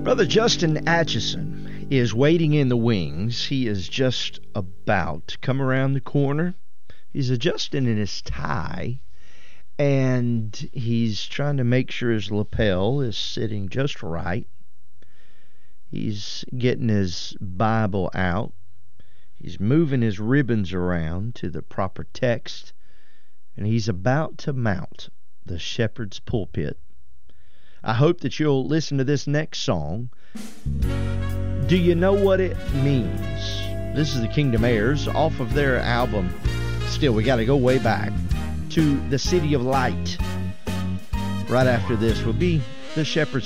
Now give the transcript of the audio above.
Brother Justin Atchison is waiting in the wings. He is just about to come around the corner. He's adjusting in his tie, and he's trying to make sure his lapel is sitting just right. He's getting his Bible out. He's moving his ribbons around to the proper text, and he's about to mount the shepherd's pulpit. I hope that you'll listen to this next song. Do you know what it means? This is the Kingdom Heirs off of their album. Still, we got to go way back to the City of Light. Right after this will be the Shepherd's